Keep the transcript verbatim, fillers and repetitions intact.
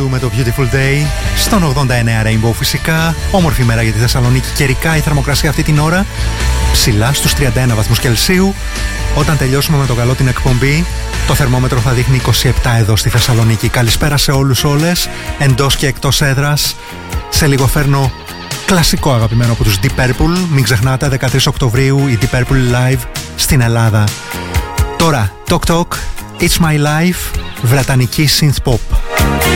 του με το Beautiful Day στον ογδόντα εννέα Rainbow φυσικά. Όμορφη μέρα για τη Θεσσαλονίκη, καιρικά η θερμοκρασία αυτή την ώρα ψηλά στους τριάντα ένα βαθμούς Κελσίου. Όταν τελειώσουμε με το καλό την εκπομπή, το θερμόμετρο θα δείχνει είκοσι επτά εδώ στη Θεσσαλονίκη. Καλησπέρα σε όλους όλες, εντός και εκτός έδρας. Σε λίγο φέρνω κλασικό αγαπημένο από τους Deep Purple. Μην ξεχνάτε, δεκατρείς Οκτωβρίου η Deep Purple Live στην Ελλάδα. Τώρα, Talk Talk, It's My Life, βρετανική synth pop.